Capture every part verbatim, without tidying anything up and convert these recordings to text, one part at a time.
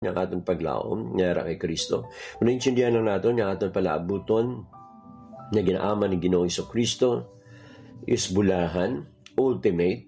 ng aton paglaom nga kay Kristo. Kung naintindihan lang natin yung aton palaabuton na ginaama ni Ginoong Kristo is bulahan, ultimate.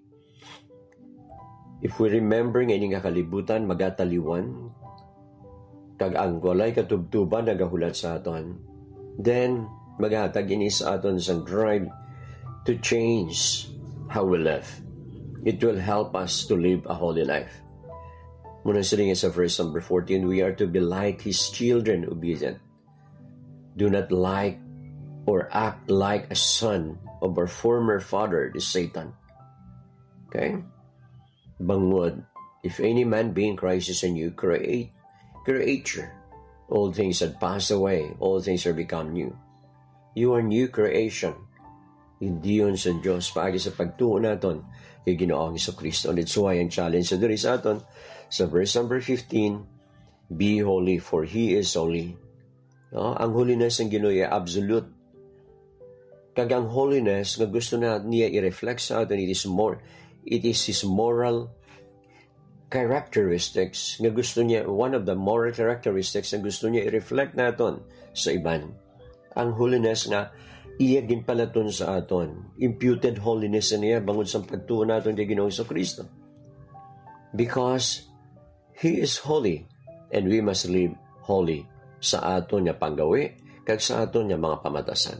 If we remember nga ining kakalibutan, magataliwan, kag ang walay katubtuban nagahulat sa aton, then maghatag ini sa aton sa drive to change how we live. It will help us to live a holy life. Muna siya sa verse number fourteen, we are to be like His children, obedient. Do not like or act like a son of our former father, the Satan. Okay? Bangod, if any man be in Christ is a new create, creature. All things had passed away, all things are become new. You are new creation. Hindi yun sa Diyos paagi sa pagtuo natin kay Ginoong Kristo. And it's why ang challenge sa diri sa aton sa verse number fifteen, be holy for He is holy. No? Ang holiness ng Ginoo ay absolute. Kag ang holiness nga gusto na niya i-reflect sa aton, it is more, it is His moral characteristics nga gusto niya, one of the moral characteristics nga gusto niya i-reflect naton sa iban. Ang holiness na iya ginpalaton sa aton, imputed holiness niya bangod sa pagtuo naton kay Ginoong Kristo. Because He is holy and we must live holy sa aton nga panggawi kag sa aton nga mga pamatasan.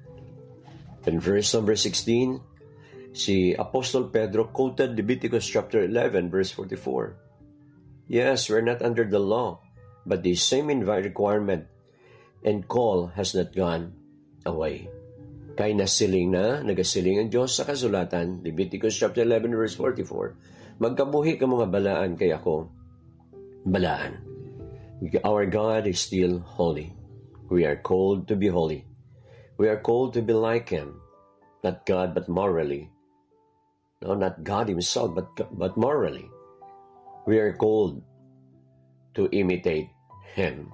In verse number sixteen, si Apostle Pedro quoted Leviticus chapter eleven verse forty-four. Yes, we're not under the law, but the same requirement and call has not gone away. Kay nasiling na, nagasiling ang Diyos sa kasulatan, Leviticus chapter eleven verse forty-four, magkabuhi ka mga balaan kay ako, balaan. Our God is still holy. We are called to be holy. We are called to be like Him, not God but morally. No, not God Himself, but, but morally. We are called to imitate Him.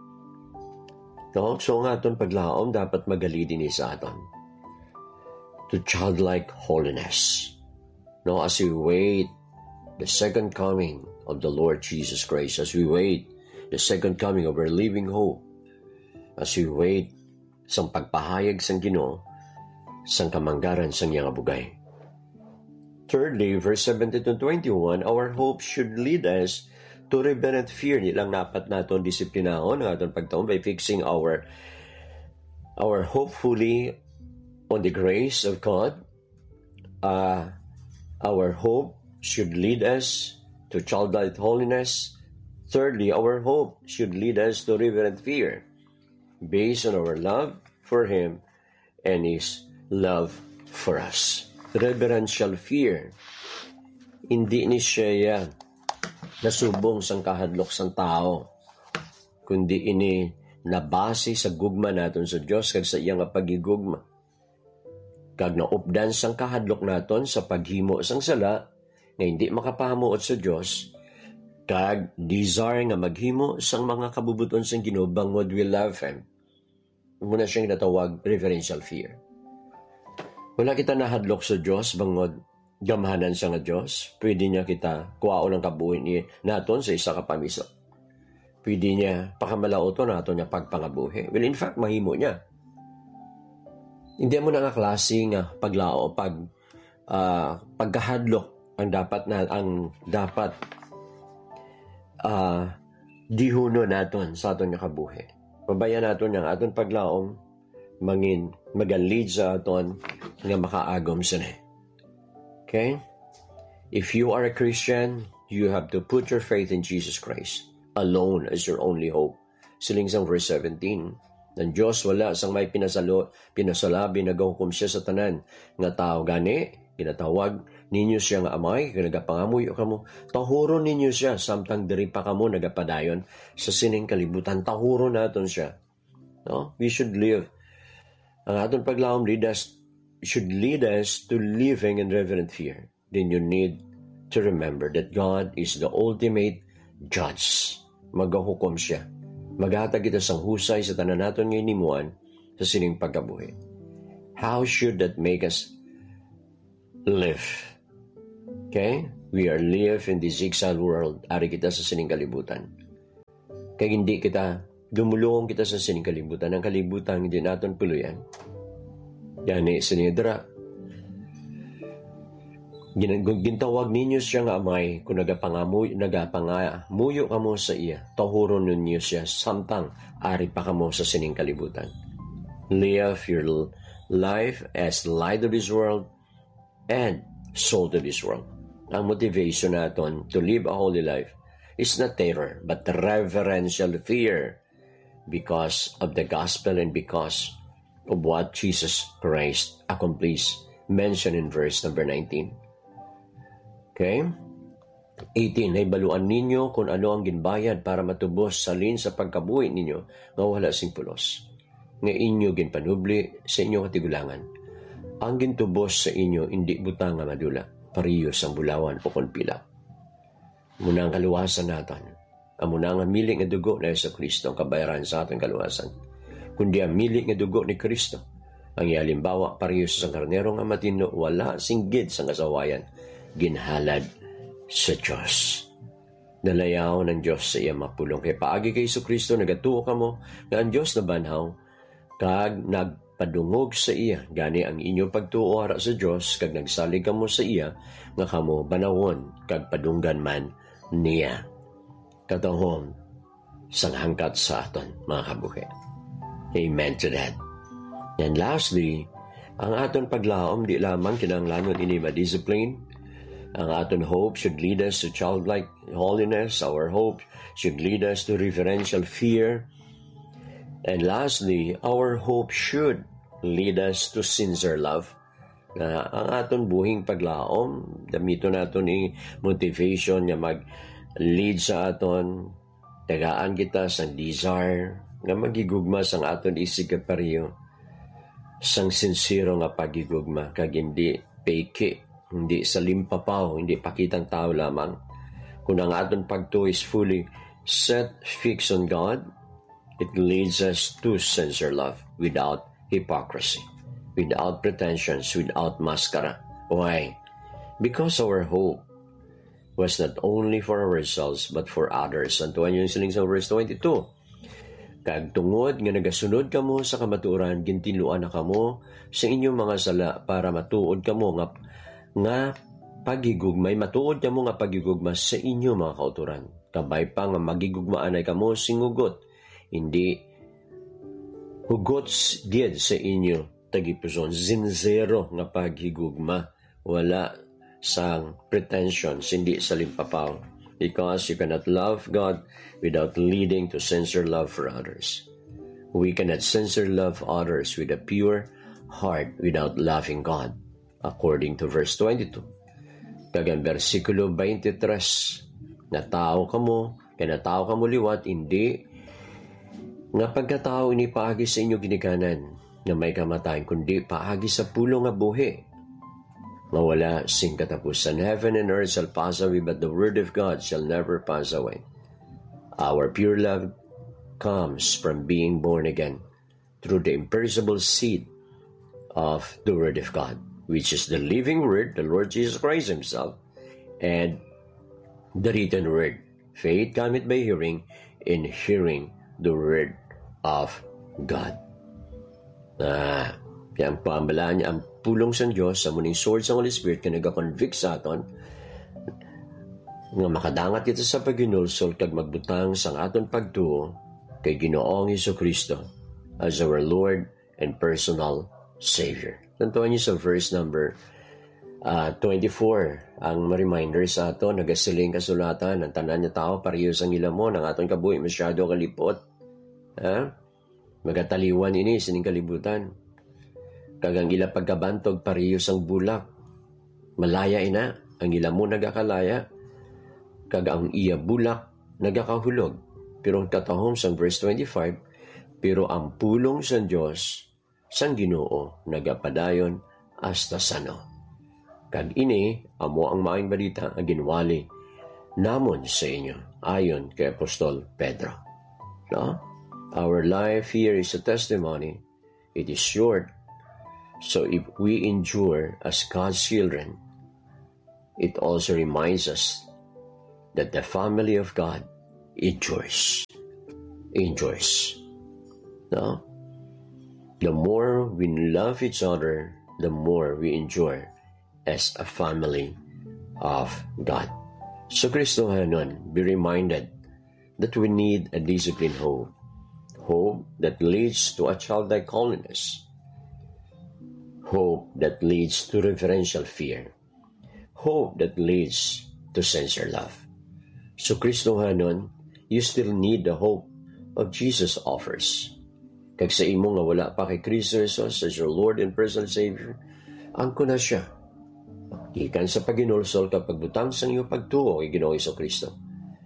No? So nga itong paglaom, dapat magali din sa aton. To childlike holiness. No, as we wait the second coming of the Lord Jesus Christ, as we wait the second coming of our living hope, as we wait sang pagpahayag sang Ginoo, sang kamanggaran sang iyang abugay. Thirdly, verse seventeen to twenty-one, our hope should lead us to reverent fear. Nilang napat naton disiplinahon ng aton pagtaon by fixing our our hope fully on the grace of God. Uh, our hope should lead us to childlike holiness. Thirdly, our hope should lead us to reverent fear based on our love for Him and His love for us. Reverential fear. Hindi ni siya nasubong sang kahadlok sang tao, kundi ini nabase sa gugma naton sa Dios kag sa iyang pagigugma. Kag naupdan sang kahadlok naton sa paghimo sang sala nga hindi makapahamuot sa Dios, kag desire nga maghimo sang mga kabubuton sang Ginoo bangod we love Him. Muna siyang natawag reverential fear. Wala kita nahadlok sa Dios bangod gamahanan siya nga Diyos, pwede niya kita kuwao ng kabuhin niya naton sa isa ka pamiso. Pwede niya pakamalaoto naton niya pagpangabuhi. Well, in fact, mahimo niya. Hindi mo na nga klase nga paglao, pag uh, pagkahadlok ang dapat na ang dapat uh, dihuno naton sa aton nga kabuhi. Pabayan naton yang aton paglaom mangin magalid sa aton nga makaagom sini. Okay? If you are a Christian, you have to put your faith in Jesus Christ alone as your only hope. Siling sang verse seventeen, ng Diyos wala sang may pinasalo, pinasalabi nagahukom siya sa tanan nga tao gani, ginatawag ninyo siya nga amay, nagapangamuyo kamo, tahuron ninyo siya, samtang diri pa kamo nagapadayon sa sining kalibutan, tahuron naton siya. No? We should live. Ang aton paglaom lead us, should lead us to living in reverent fear. Then you need to remember that God is the ultimate judge. Magahukom siya. Maghatag kita sang husay sa tanan naton nga inimuan sa sining pagkabuhi. How should that make us live? Okay? We are live in this exile world. Ari kita sa sining kalibutan. Kaya hindi kita, dumulong kita sa sining kalibutan. Ang kalibutan hindi natin puluyan. Yan eh, sinidra. Gintawag ninyo siya nga amay kung nagapangamuyo, nagapangamuyo ka mo sa iya. Tahuron ninyo siya samtang ari pa ka mo sa sining kalibutan. Live your life as light of this world and salt of this world. Ang motivation natin to live a holy life is not terror, but reverential fear because of the gospel and because of what Jesus Christ accomplished, mentioned in verse number nineteen. Okay? eighteen, naibaluan ninyo kung ano ang ginbayad para matubos salin sa pagkabuhi ninyo nga wala sing pulos. Nga inyo ginpanubli sa inyong katigulangan. Ang gintubos sa inyo, hindi butang nga madula, pariyos ang bulawan o konpila. Muna ang kaluwasan natin. Ang muna ang miling nga dugo na Yesu Kristo ang kabayaran sa ating kaluwasan. Kundi ang miling nga dugo ni Kristo, ang ihalimbawa pariyos sa karnero nga matino, wala singgid sa kasawayan, ginhalad sa Diyos. Nalayaw ng Diyos sa iya mapulong. Kaya paagi kay Yesu Kristo, nagatuo ka mo, nga ang Diyos na banhaw, kag nagpadungog sa iya, gani ang inyong pagtuo ara sa Diyos, kag nagsalig ka mo sa iya, nga kamo banawon, kag padunggan man niya. Katahom, sanghangkat sa aton, mga kabuhi. Amen to that. And lastly, ang aton paglaom, di lamang kinahanglanon ini ma-discipline. Ang aton hope should lead us to childlike holiness. Our hope should lead us to reverential fear. And lastly, our hope should lead us to sincere love. Na ang aton buhing paglaom, damito naton ni motivation nga mag-lead sa aton, tagaan kita sa desire, nga magigugma sang aton isig kapariyo, sang sincero nga pagigugma, kag hindi peke, hindi sa limpapaw, hindi pakitang tao lamang. Kung ang aton pagtuo is fully set, fixed on God, it leads us to sincere love without hypocrisy, without pretensions, without mascara. Why? Because our hope was not only for ourselves but for others. Antuan yung siling sa verse twenty-two. Kag tungod nga nagasunod kamo sa kamatuoran, gintiluan na kamo sa inyong mga sala para matuod kamo nga nga pagigugmay, matuod kamo nga pagigugma sa inyong mga kauturan. Kabay pa nga magigugmaan ay kamo singugot, hindi hugot gid sa inyo tagipuson, sincero nga paghigugma, wala sang pretensions, hindi sa limpapaw. Because you cannot love God without leading to sincere love for others. We cannot sincere love others with a pure heart without loving God, according to verse twenty-two. Kagang versikulo twenty-three, na tao ka mo, kaya na tao ka mo liwat, hindi nga pagkatao ini paagi sa inyo ginikanan, na may kamatayan, kundi paagi sa pulong nga buhi. Mawala sing katapusan. Heaven and earth shall pass away, but the word of God shall never pass away. Our pure love comes from being born again through the imperishable seed of the word of God, which is the living word, the Lord Jesus Christ himself, and the written word. Faith cometh by hearing, and hearing the word of God. Ah, yan po ang balaan niya, ang pulong sa Diyos sa muning sword sa Holy Spirit ka nag-convict sa aton nga makadangat kita sa paghinulsol kag magbutang sang aton pagtuo kay Ginoong Jesucristo as our Lord and personal Savior. Tantuan niyo sa verse number uh, twenty-four, ang reminder sa aton, nagasiling kasulatan, ang tanan niya tao, parehas ang ilamon, ang aton kabuhi masyado kalipot. Ha? Magataliwan ini, sining kalibutan. Kagang ila pagkabantog parehas ang bulak. Malaya ina, ang ila mo nagakalaya. Kag ang iya bulak nagakahulog. Pero ang katahom sa verse twenty-five, pero ang pulong sa Diyos sang Ginoo nagapadayon hasta sano. Kag ini amo ang maayong balita ang ginwali namon sa inyo ayon kay Apostol Pedro. No? Our life here is a testimony. It is short. So if we endure as God's children, it also reminds us that the family of God endures. enjoys. No? The more we love each other, the more we enjoy as a family of God. So Kristohanon, be reminded that we need a disciplined hope. Hope that leads to a childlike holiness. Hope that leads to reverential fear. Hope that leads to sincere love. So Kristohanon, you still need the hope of Jesus offers. Kag sa imo nga wala pa kay Kristo Jesus as your Lord and personal Savior, angko na siya. Ikan sa paginulsol kapag butang sa iyo pagtuo kay Ginoong Kristo.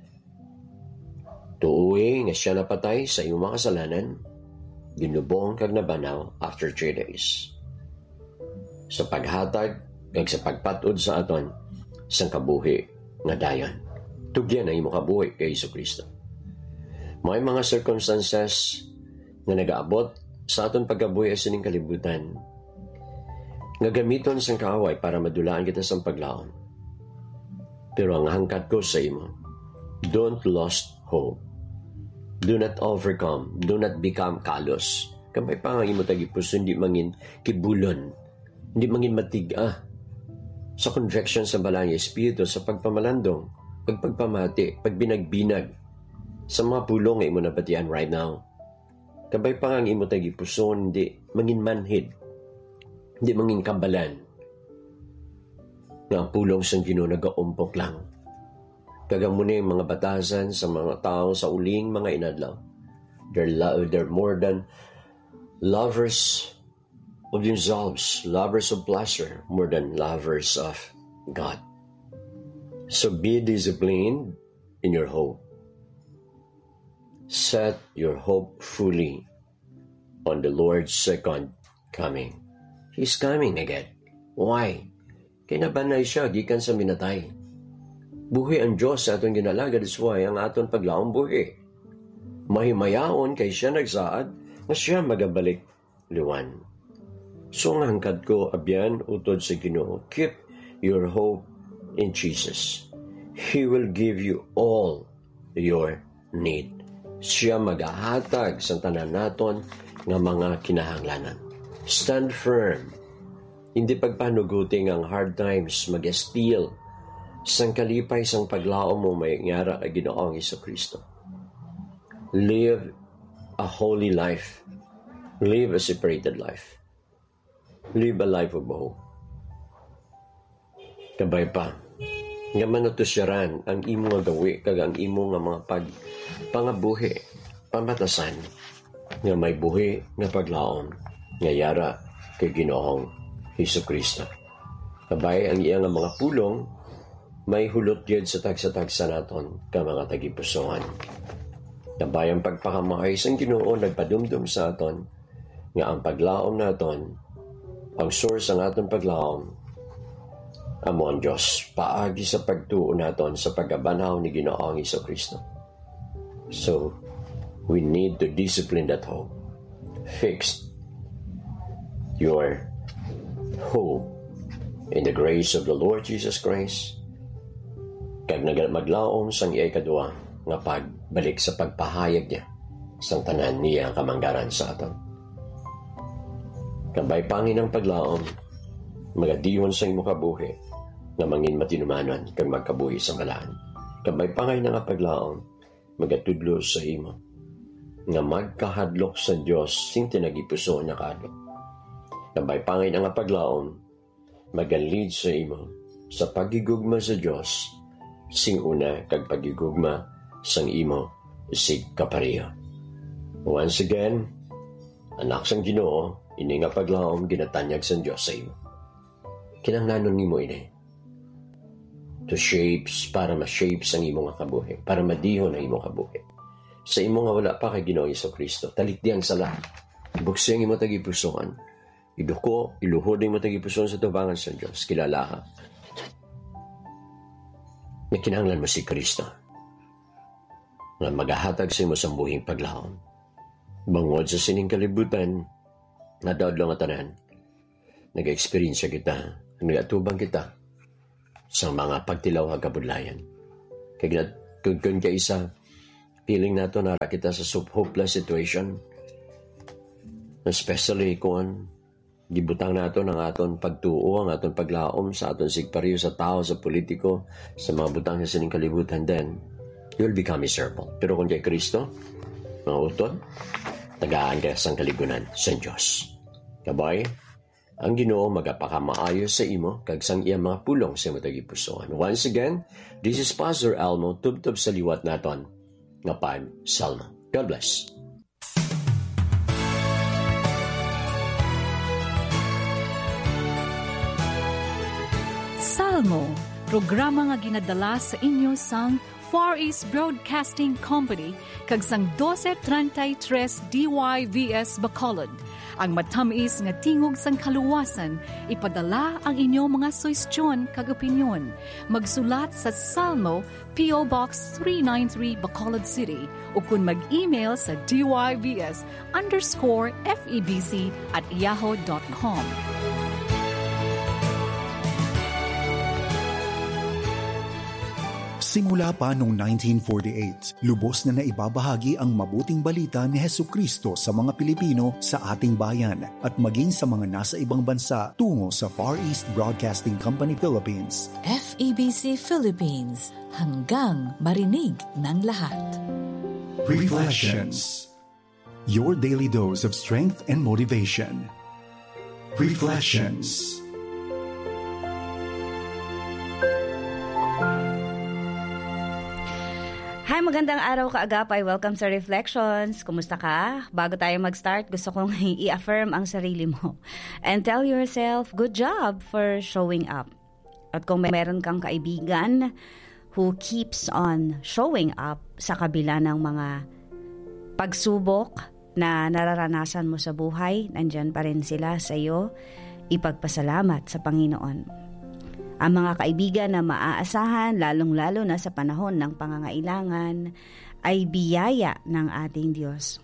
Tuoy nga siya napatay sa iyong mga kasalanan, ginubong kag nabanaw after three days. Sa paghatag kag sa pagpatod sa aton sang kabuhi nga dayon. Tugyan ang imo kabuhi kay Kristo. May mga circumstances nga nagaabot sa aton pagkabuhi sa sining kalibutan nga gamiton sang kaaway para madulaan kita sa paglaom. Pero ang hangkat ko sa imo, don't lose hope. Do not overcome. Do not become callous. Kamay pa nga imo tagipuso, hindi mangin kibulon. Hindi mangin matiga sa conviction sa balang espiritu, sa pagpamalandong, pagpagpamati, pagbinagbinag sa mga pulong nga imo nabatian right now. Kabay pa nga imo tagipuso, hindi mangin manhid. Hindi mangin kabalan. Nga ang pulong sang Ginoo nagaumpok lang. Kagang muna yung mga batasan sa mga tao sa uling mga inadlaw. They're, lo- they're more than lovers of themselves, lovers of pleasure, more than lovers of God. So be disciplined in your hope. Set your hope fully on the Lord's second coming. He's coming again. Why? Kinabanay siya, gikan sa minatay. Buhi ang Diyos sa atong ginalaga, that's why ang aton paglaong buhi. Mahimayaon kay siya nagsaad, nga siya magabalik liwan. So ang hangkad ko, abyan, utod sa Ginoo, keep your hope in Jesus. He will give you all your need. Siya magahatag sa tanan naton nga mga kinahanglanan. Stand firm. Hindi pagpanuguting ang hard times, mag-steal. Sang kalipay sang paglaom mo may ngara kay Ginoong Kristo. Live a holy life. Live a separated life. Live a life of hope. Kabay pa, nga manutusyaran ang imo nga gawi kag ang imo nga mga pag pangabuhi, pamatasan nga may buhi nga paglaom nga yara kay Ginoong Kristo. Kabay ang iyang mga pulong may hulot yun sa tagsa-tagsa naton ka mga tagipusohan. Kabay ang pagpakamahay sang Ginoo nagpadumdum sa aton nga ang paglaom naton, ang source ang aton paglaom, amo ang Diyos, paagi sa pagtuo naton sa pagabanaw ni Ginoong Kristo. So, we need to discipline that hope. Fix your hope in the grace of the Lord Jesus Christ. Kag maglaom sang iyay kadua nga pagbalik sa pagpahayag niya sang tanan niya kamanggaran sa aton. Kabay pangin ang paglaom, magadiyon sa imo kabuhi nga mangin matinumanon kag magkabuhi sa balaan. Kabay pangay nga paglaom, magatudlo sa imo nga magkahadlok sa Dios sing tinagipuso niya kadlok. Kabay pangay nga paglaom, magalid sa imo sa pagigugma sa Dios sing una kag pagigugma sang imo sig kapariyo. Once again, anak sang Ginoo, ini nga paglaom ginatanyag sang Dios sa imo. Kinahanglanon nimo ini to shapes para ma-shape sang imo nga kabuhi, para madihon ang imo kabuhi. Sa imo nga wala pa kay Ginoong Kristo, talikdiang sala. Bukso ang imo tagipusoan. Iduko, iluhod ang imo tagipusoan sa tubangan sa Dios. Kilala ka na kinahanglan mo si Kristo nga magahatag sa imo sa buhing paglaom. Bangod sa sining kalibutan, nadadlo nga tanan, nag-experience kita, nagatubang kita sa mga pagtilaw nga kabudlayan. Kaya kung ka isa, feeling nato na kita sa hopeless situation. Especially kung gibutang nato ng aton pagtuo, ang aton paglaom sa aton sigpariyo sa tao, sa politiko, sa mga butang sa sining kalibutan, then you will become miserable. Pero kung kay Kristo, mga utod, tagaan ka sang kaligunan sa Diyos. Kabay, ang Ginoo magapakamaayo sa imo kag sang iya mga pulong sa imo tagipusoon. Once again, this is Pastor Elmo, tubtob sa liwat naton nga five Salmo. God bless. Salmo, programa nga ginadala sa inyo sang Far East Broadcasting Company kag sang twelve thirty-three D Y V S Bacolod. Ang matamis nga tingog sang kaluwasan, ipadala ang inyong mga suwestyon kag opinyon. Magsulat sa Salmo, P O Box three ninety-three Bacolod City o kung mag-email sa dyvs underscore febc at yahoo dot com. Simula pa noong nineteen forty-eight, lubos na naibabahagi ang mabuting balita ni Hesukristo sa mga Pilipino sa ating bayan at maging sa mga nasa ibang bansa tungo sa Far East Broadcasting Company Philippines. F E B C Philippines, hanggang marinig ng lahat. Reflections. Your daily dose of strength and motivation. Reflections. Hi, magandang araw kaagapay. Welcome sa Reflections. Kumusta ka? Bago tayo mag-start, gusto kong i-affirm ang sarili mo. And tell yourself, good job for showing up. At kung meron kang kaibigan who keeps on showing up sa kabila ng mga pagsubok na nararanasan mo sa buhay, nandyan pa rin sila sa iyo, ipagpasalamat sa Panginoon. Ang mga kaibigan na maaasahan, lalong-lalo na sa panahon ng pangangailangan, ay biyaya ng ating Diyos.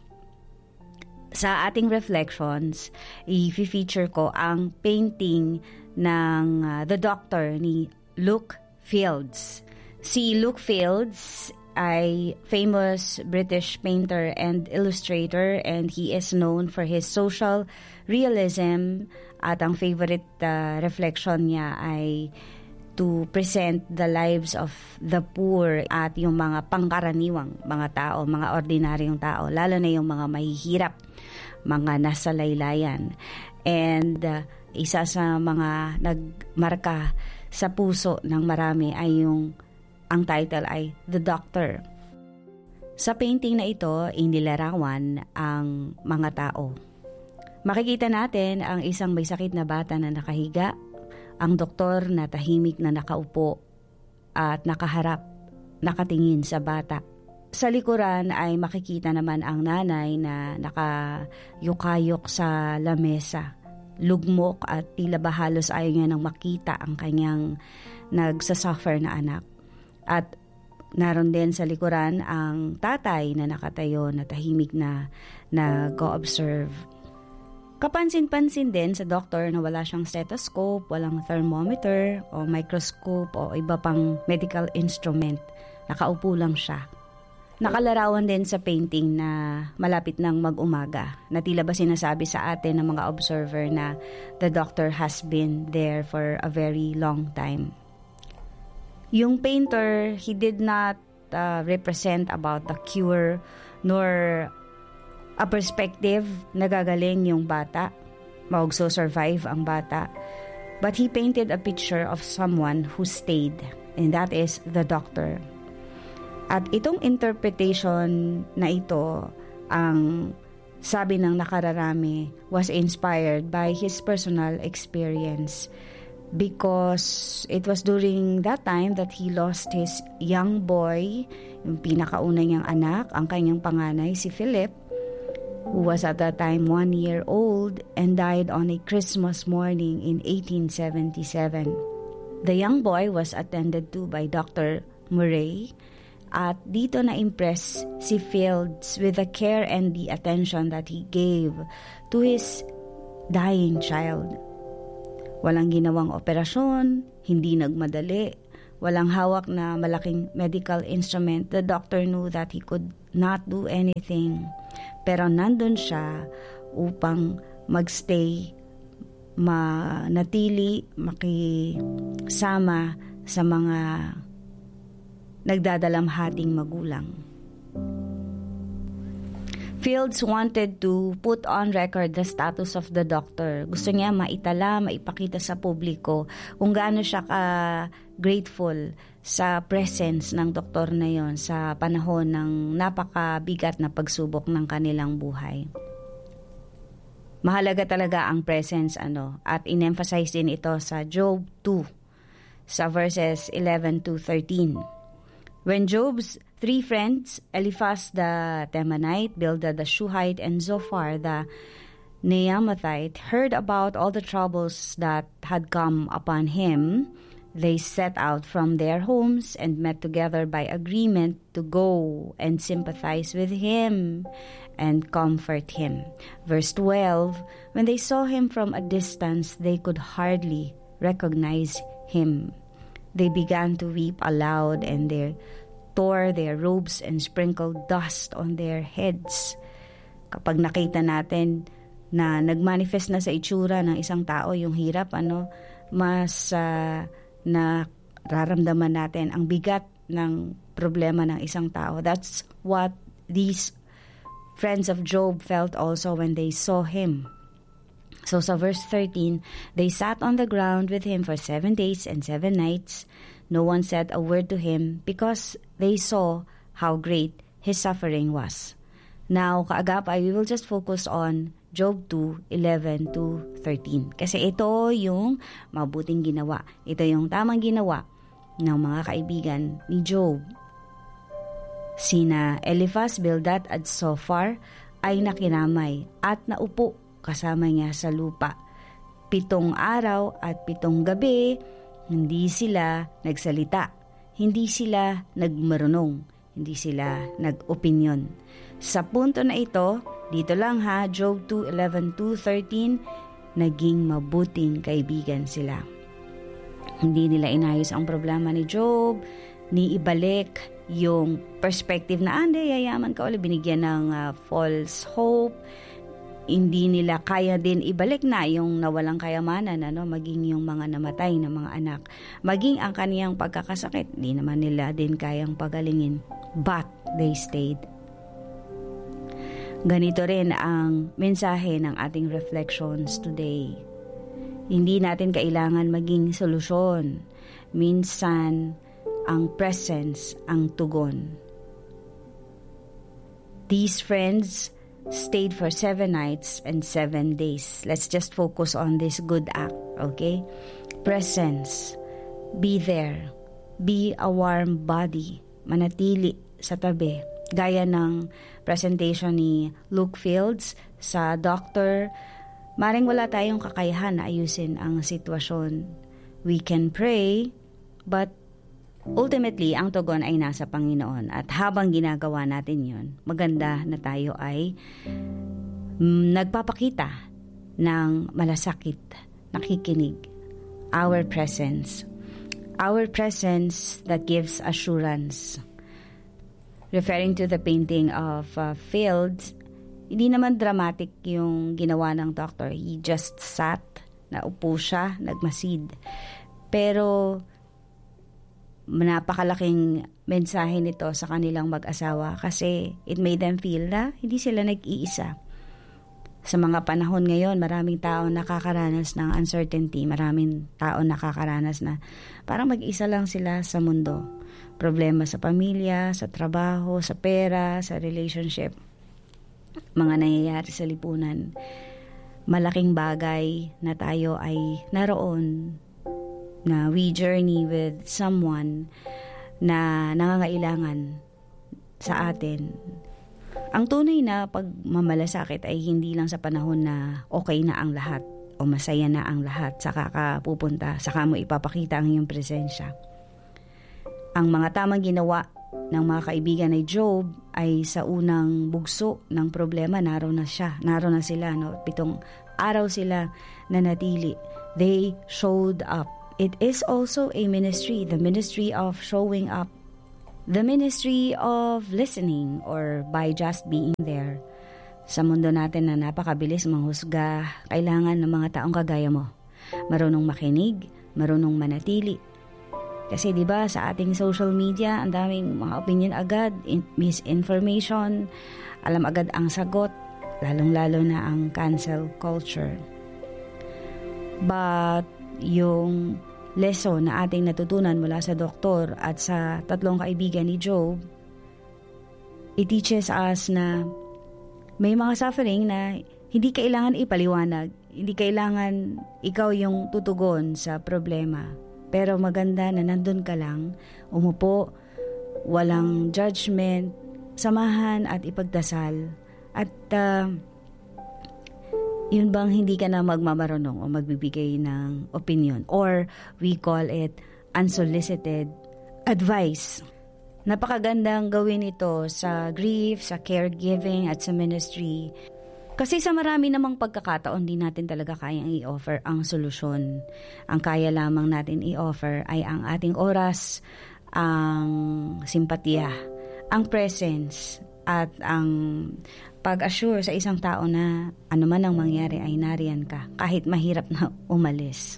Sa ating reflections, i-feature ko ang painting ng uh, The Doctor ni Luke Fields. Si Luke Fields ay famous British painter and illustrator, and he is known for his social realism, at ang favorite uh, reflection niya ay to present the lives of the poor at yung mga pangkaraniwang mga tao, mga ordinaryong tao, lalo na yung mga mahihirap, mga nasa laylayan. And uh, isa sa mga nagmarka sa puso ng marami ay yung ang title ay The Doctor. Sa painting na ito, inilarawan ang mga tao. Makikita natin ang isang may sakit na bata na nakahiga, ang doktor na tahimik na nakaupo at nakaharap, nakatingin sa bata. Sa likuran ay makikita naman ang nanay na nakayukayok sa lamesa, lugmok at tila ba halos ayaw niya nang makita ang kanyang nagsasuffer na anak. At naroon din sa likuran ang tatay na nakatayo na tahimik na nag-o-observe. Kapansin-pansin din sa doktor na wala siyang stethoscope, walang thermometer o microscope o iba pang medical instrument. Nakaupo lang siya. Nakalarawan din sa painting na malapit nang mag-umaga, na tila ba sinasabi sa atin ng mga observer na the doctor has been there for a very long time. Yung painter, he did not uh, represent about the cure nor a perspective na gagaling yung bata, maugso-survive ang bata. But he painted a picture of someone who stayed, and that is the doctor. At itong interpretation na ito, ang sabi ng nakararami, was inspired by his personal experience. Because it was during that time that he lost his young boy, yung pinakauna niyang anak, ang kanyang panganay, si Philip, who was at that time one year old and died on a Christmas morning in eighteen seventy-seven. The young boy was attended to by Doctor Murray, at dito na-impress si Fields with the care and the attention that he gave to his dying child. Walang ginawang operasyon, hindi nagmadali, walang hawak na malaking medical instrument. The doctor knew that he could not do anything. Pero nandun siya upang magstay, manatili, makisama sa mga nagdadalamhating magulang. Fields wanted to put on record the status of the doctor. Gusto niya maitala, maipakita sa publiko kung gaano siya ka-grateful sa presence ng doktor na yon sa panahon ng napakabigat na pagsubok ng kanilang buhay. Mahalaga talaga ang presence ano at in-emphasize din ito sa Job two sa verses eleven to thirteen. When Job's three friends, Eliphaz the Temanite, Bildad the Shuhite, and Zophar the Naamathite, heard about all the troubles that had come upon him, they set out from their homes and met together by agreement to go and sympathize with him and comfort him. Verse twelve, when they saw him from a distance, they could hardly recognize him. They began to weep aloud and they tore their robes and sprinkled dust on their heads. Kapag nakita natin na nagmanifest na sa itsura ng isang tao yung hirap, ano, mas uh, nararamdaman natin ang bigat ng problema ng isang tao. That's what these friends of Job felt also when they saw him. So sa verse thirteen, they sat on the ground with him for seven days and seven nights. No one said a word to him because they saw how great his suffering was. Now, kaagapay, we will just focus on Job two, eleven to thirteen. Kasi ito yung mabuting ginawa. Ito yung tamang ginawa ng mga kaibigan ni Job. Sina Eliphaz, Bildad at Zophar ay nakiramay at naupo kasama niya sa lupa. Pitong araw at pitong gabi, hindi sila nagsalita. Hindi sila nagmarunong. Hindi sila nag-opinyon. Sa punto na ito, dito lang ha, Job two, eleven to thirteen, naging mabuting kaibigan sila. Hindi nila inayos ang problema ni Job, ni ibalik yung perspective na, ah, hindi, yayaman ka ulit, binigyan ng uh, false hope. Hindi nila kaya din ibalik na yung nawalang kayamanan, ano, maging yung mga namatay na mga anak. Maging ang kaniyang pagkakasakit, hindi naman nila din kayang pagalingin. But they stayed. Ganito rin ang mensahe ng ating reflections today. Hindi natin kailangan maging solusyon. Minsan, ang presence ang tugon. These friends stayed for seven nights and seven days. Let's just focus on this good act, okay? Presence. Be there. Be a warm body. Manatili sa tabi. Gaya ng presentation ni Luke Fields sa doctor, maring wala tayong kakayahan na ayusin ang sitwasyon. We can pray, but ultimately, ang tugon ay nasa Panginoon. At habang ginagawa natin yun, maganda na tayo ay mm, nagpapakita ng malasakit, nakikinig. Our presence. Our presence that gives assurance. Referring to the painting of uh, Fields, hindi naman dramatic yung ginawa ng doctor. He just sat, naupo siya, nagmasid. Pero napakalaking mensahe nito sa kanilang mag-asawa kasi it made them feel na hindi sila nag-iisa. Sa mga panahon ngayon, maraming tao nakakaranas ng uncertainty, maraming tao nakakaranas na parang mag-isa lang sila sa mundo. Problema sa pamilya, sa trabaho, sa pera, sa relationship, mga nangyayari sa lipunan. Malaking bagay na tayo ay naroon, na we journey with someone na nangangailangan sa atin. Ang tunay na pagmamalasakit ay hindi lang sa panahon na okay na ang lahat o masaya na ang lahat, saka ka pupunta, saka mo ipapakita ang iyong presensya. Ang mga tamang ginawa ng mga kaibigan ni Job ay sa unang bugso ng problema, naroon na siya, naroon na sila, no? Pitong araw sila nanatili. They showed up. it is also a ministry, the ministry of showing up, the ministry of listening or by just being there. Sa mundo natin na napakabilis manghusga, kailangan ng mga taong kagaya mo. Marunong makinig, marunong manatili. Kasi 'di ba sa ating social media, ang daming mga opinion agad, misinformation, alam agad ang sagot, lalong-lalo na ang cancel culture. But yung lesson na ating natutunan mula sa doktor at sa tatlong kaibigan ni Job, it teaches us na may mga suffering na hindi kailangan ipaliwanag, hindi kailangan ikaw yung tutugon sa problema. Pero maganda na nandun ka lang, umupo, walang judgment, samahan at ipagdasal. At uh, yun bang hindi ka na magmamarunong o magbibigay ng opinion, or we call it unsolicited advice. Napakagandang gawin ito sa grief, sa caregiving at sa ministry. Kasi sa marami namang pagkakataon, di natin talaga kayang i-offer ang solusyon. Ang kaya lamang natin i-offer ay ang ating oras, ang simpatiya, ang presence, at ang pag-assure sa isang tao na ano man ang mangyari ay nariyan ka, kahit mahirap na umalis.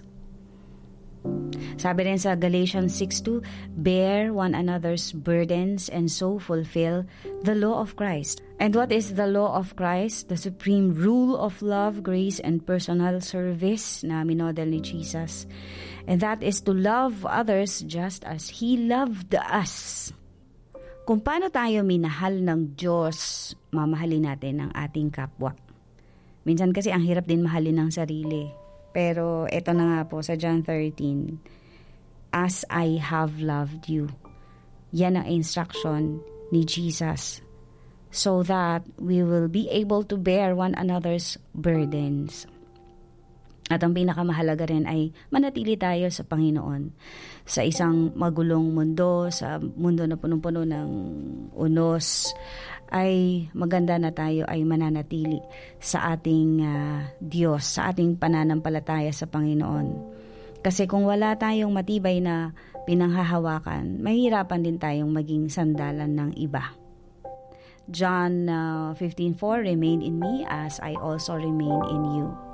Sabi rin sa Galatians six two, bear one another's burdens and so fulfill the law of Christ. And what is the law of Christ? The supreme rule of love, grace, and personal service na minodel ni Jesus. And that is to love others just as He loved us. Kung paano tayo minahal ng Diyos, mamahalin natin ang ating kapwa. Minsan kasi ang hirap din mahalin ng sarili. Pero ito na nga po sa John thirteen, as I have loved you. Yan ang instruction ni Jesus. So that we will be able to bear one another's burdens. At ang pinakamahalaga rin ay manatili tayo sa Panginoon. Sa isang magulong mundo, sa mundo na punong-puno ng unos, ay maganda na tayo ay mananatili sa ating uh, Diyos, sa ating pananampalataya sa Panginoon. Kasi kung wala tayong matibay na pinanghahawakan, mahirapan din tayong maging sandalan ng iba. John uh, fifteen four, remain in me as I also remain in you.